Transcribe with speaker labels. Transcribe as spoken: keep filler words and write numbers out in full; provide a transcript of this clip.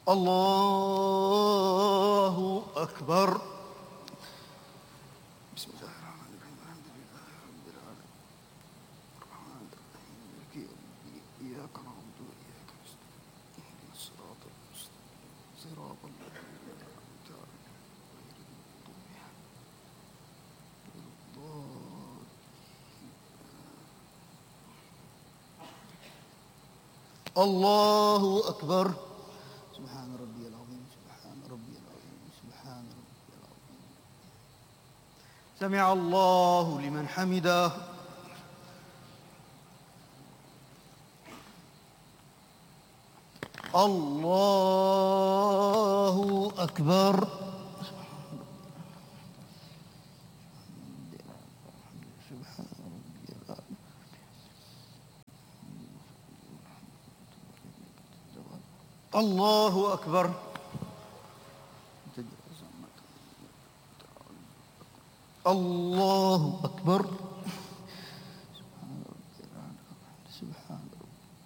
Speaker 1: الله أكبر. بسم الله الرحمن الرحيم. الحمد لله رب العالمين الرحمن الرحيم مالك يوم الدين إياك نعبد وإياك نستعين اهدنا الصراط المستقيم صراط الذين أنعمت عليهم غير المغضوب عليهم ولا الضالين. الله أكبر. سبحان ربي العظيم سبحان ربي العظيم سبحان ربي العظيم. سمع الله لمن حمده. الله أكبر. سبحان ربي العظيم. الله أكبر. الله أكبر.